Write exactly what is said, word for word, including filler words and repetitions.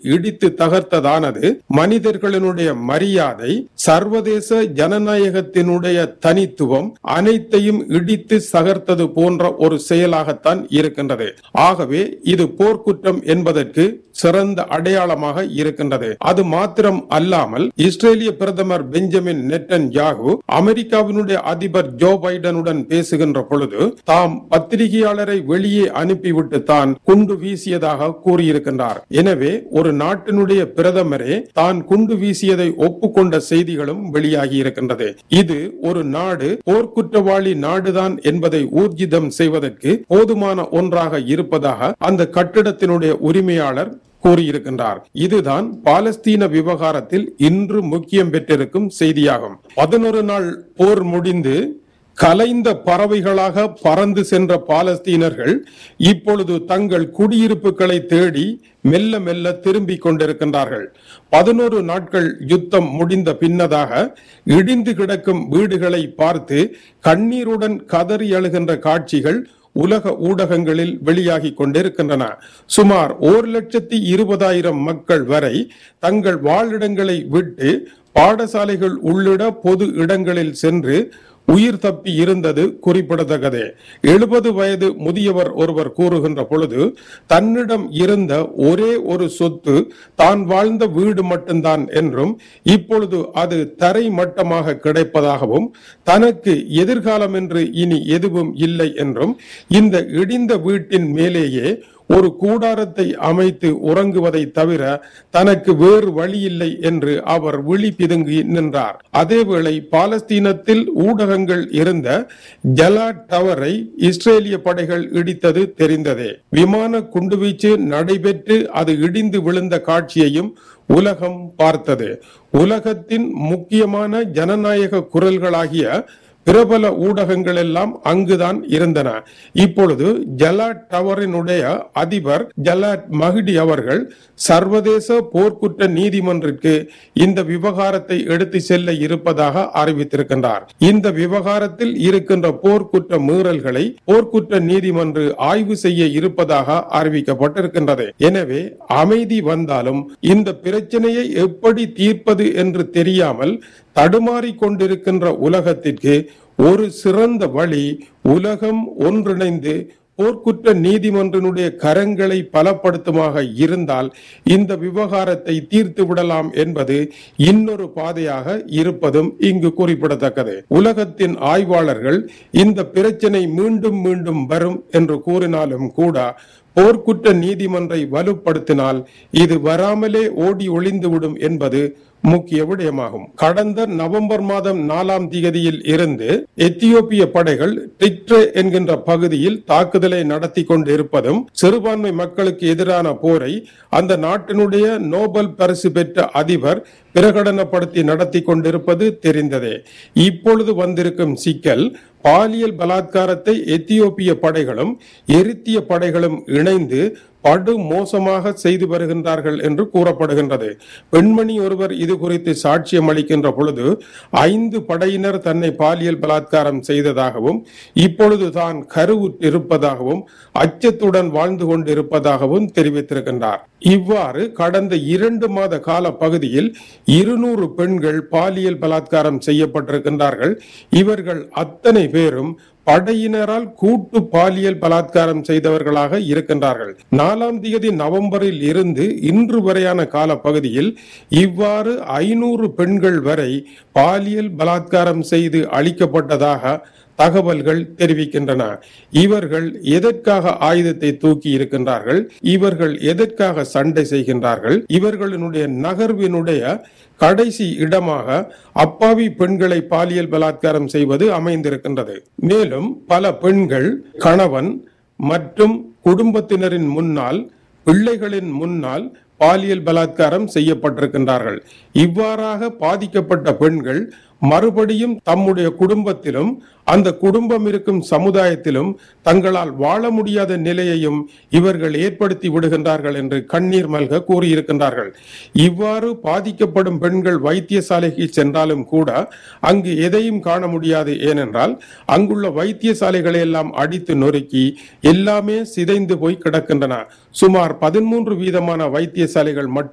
இடித்து தகர்த்ததானது மனிதர்களினுடைய மரியாதை, சர்வதேச ஜனநாயகத்தினுடைய தனித்துவம் அனைத்தையும் இடித்து தகர்த்தது போன்ற ஒரு செயலாகத்தான் இருக்கின்றது. ஆகவே இது போர்க்குற்றம் என்பதற்கு சிறந்த அடையாளமாக இருக்கின்றது. அது மாத்திரம் அல்லாமல் இஸ்ரேலிய பிரதமர் பெஞ்சமின் நெட்டன்யாகு அமெரிக்காவினுடைய அதிபர் ஜோ பைடனுடன் பேசுகின்ற பொழுது தாம் பத்திரிகையாளரை வெளியே அனுப்பிவிட்டு தான் குண்டு வீசியதாக கூறியிருக்கின்றார். எனவே ஒரு நாட்டினுடைய பிரதமரே தான் குண்டு வீசியதை ஒப்புக்கொண்ட செய்திகளும் வெளியாகி இருக்கின்றது. இது ஒரு நாடு போர்க்குற்றவாளி நாடுதான் என்பதை ஊர்ஜிதம் செய்வதற்கு போதுமான ஒன்றாக இருப்பதாக அந்த கட்டிடத்தினுடைய உரிமையாளர் கூறியிருக்கின்றார். இதுதான் பாலஸ்தீன விவகாரத்தில் இன்று முக்கியம் பெற்றிருக்கும் செய்தியாகும். பதினொரு நாள் போர் முடிந்து கலைந்த பறவைகளாக பறந்து சென்ற பாலஸ்தீனர்கள் இப்பொழுது தங்கள் குடியிருப்புகளை தேடி மெல்ல மெல்ல திரும்பிக் கொண்டிருக்கின்றார்கள். பதினோரு நாட்கள் யுத்தம் முடிந்த பின்னதாக இடிந்து கிடக்கும் வீடுகளை பார்த்து கண்ணீருடன் கதறி அழுகின்ற காட்சிகள் உலக ஊடகங்களில் வெளியாகி கொண்டிருக்கின்றன. சுமார் ஒரு லட்சத்தி இருபதாயிரம் மக்கள் வரை தங்கள் வாழிடங்களை விட்டு பாடசாலைகள் உள்ளிட பொது இடங்களில் சென்று உயிர் தப்பி இருந்தது குறிப்பிடத்தக்கது. எழுபது வயது முதியவர் ஒருவர் கூறுகின்ற பொழுது தன்னிடம் இருந்த ஒரே ஒரு சொத்து தான் வாழ்ந்த வீடு மட்டும்தான் என்றும் இப்பொழுது அது தரை மட்டமாக கிடைப்பதாகவும் தனக்கு எதிர்காலம் என்று இனி எதுவும் இல்லை என்றும் இந்த இடிந்த வீட்டின் மேலேயே ஒரு கூடாரத்தை அமைத்து உறங்குவதை தவிர தனக்கு வேறு வழி இல்லை என்று அவர் விழி பிதுங்கி நின்றார். அதேவேளை பாலஸ்தீனத்தில் ஊடகங்கள் இருந்த ஜலாட் டவரை இஸ்ரேலிய படைகள் இடித்தது தெரிந்ததே. விமான குண்டுவீச்சு நடைபெற்று அது இடிந்து விழுந்த காட்சியையும் உலகம் பார்த்தது. உலகத்தின் முக்கியமான ஜனநாயக குரல்களாகிய பிரபல ஊடகங்கள் எல்லாம் அங்குதான் இருந்தன. இப்பொழுது ஜலாட் டவரினுடைய அதிபர் ஜலாட் மஹ்டி அவர்கள் சர்வதேச போர்க்குற்ற நீதிமன்றத்திற்கு இந்த விவகாரத்தை எடுத்து செல்ல இருப்பதாக அறிவித்திருக்கின்றார். இந்த விவகாரத்தில் இருக்கின்ற போர்க்குற்ற மீறல்களை போர்க்குற்ற நீதிமன்றம் ஆய்வு செய்ய இருப்பதாக அறிவிக்கப்பட்டிருக்கின்றது. எனவே அமைதி வந்தாலும் இந்த பிரச்சனையை எப்படி தீர்ப்பது என்று தெரியாமல் தடுமாறி கொண்டிருக்கின்ற உலகத்திற்கு ஒரு சிறந்த வழி உலகம் ஒன்றிணைந்து போர்க்குற்ற நீதிமன்றனுடைய கரங்களை பலப்படுத்துமாக இருந்தால் இந்த விவகாரத்தை தீர்த்து விடலாம் என்பது இன்னொரு பாதையாக இருப்பதும் இங்கு குறிப்பிடத்தக்கது. உலகத்தின் ஆய்வாளர்கள் இந்த பிரச்சனை மீண்டும் மீண்டும் வரும் என்று கூறினாலும் கூட போர்க்குற்ற நீதிமன்றை வலுப்படுத்தினால் இது வராமலே ஓடி ஒளிந்துவிடும் என்பது முக்கிய விடயமாகும். கடந்த நவம்பர் மாதம் நாலாம் தேதியில் இருந்து எத்தியோப்பிய படைகள் டிக்ரே என்கின்ற பகுதியில் தாக்குதலை நடத்தி கொண்டிருப்பதும் சிறுபான்மை மக்களுக்கு எதிரான போரை அந்த நாட்டினுடைய நோபல் பரிசு பெற்ற அதிபர் பிரகடனப்படுத்தி நடத்தி கொண்டிருப்பது தெரிந்ததே. இப்பொழுது வந்திருக்கும் சிக்கல் பாலியல் பலாத்காரத்தை எத்தியோப்பிய படைகளும் எரித்திய படைகளும் இணைந்து படு மோசமாக செய்து வருகின்றார்கள் என்று கூறப்படுகின்றது. பெண்மணி ஒருவர் இது குறித்து சாட்சியம் அளிக்கின்ற பொழுது ஐந்து படையினர் தன்னை பாலியல் பலாத்காரம் செய்ததாகவும் இப்பொழுது தான் கருவுற்றிருப்பதாகவும் அச்சத்துடன் வாழ்ந்து கொண்டிருப்பதாகவும் தெரிவித்திருக்கின்றார். இவ்வாறு கடந்த இரண்டு மாத கால பகுதியில் இருநூறு பெண்கள் பாலியல் பலாத்காரம் செய்யப்பட்டிருக்கின்றார்கள். இவர்கள் அத்தனை பேரும் படையினரால் கூட்டு பாலியல் பலாத்காரம் செய்தவர்களாக இருக்கின்றார்கள். நாலாம் தேதி நவம்பரில் இருந்து இன்று வரையான கால பகுதியில் இவ்வாறு ஐநூறு பெண்கள் வரை பாலியல் பலாத்காரம் செய்து அளிக்கப்பட்டதாக தகவல்கள் தெரிவிக்கின்றன. இவர்கள் எதற்காக ஆயுதத்தை தூக்கி இருக்கின்றார்கள்? இவர்கள் எதற்காக சண்டை செய்கின்றார்கள்? இவர்களுடைய நகர்வினுடைய கடைசி இடமாக அப்பாவி பெண்களை பாலியல் பலாத்காரம் செய்வது அமைந்திருக்கின்றது. மேலும் பல பெண்கள் கணவன் மற்றும் குடும்பத்தினரின் முன்னால், பிள்ளைகளின் முன்னால் பாலியல் பலாத்காரம் செய்யப்பட்டிருக்கின்றார்கள். இவ்வாறாக பாதிக்கப்பட்ட பெண்கள் மறுபடியும் தம்முடைய குடும்பத்திலும் அந்த குடும்பம் இருக்கும் சமுதாயத்திலும் தங்களால் வாழ முடியாத நிலையையும் இவர்கள் ஏற்படுத்தி விடுகின்றார்கள் என்று கண்ணீர் மல்க கூறியிருக்கின்றார்கள். இவ்வாறு பாதிக்கப்படும் பெண்கள் வைத்தியசாலைக்கு சென்றாலும் கூட அங்கு எதையும் காண முடியாது. ஏனென்றால் அங்குள்ள வைத்தியசாலைகளை எல்லாம் அடித்து நொறுக்கி எல்லாமே சிதைந்து போய் கிடக்கின்றன. சுமார் பதிமூன்று வீதமான வைத்தியசாலைகள் மட்டும்